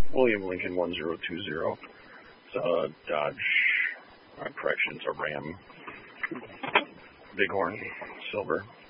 William Lincoln 1020. It's a Dodge, correction, it's a Ram Bighorn, silver.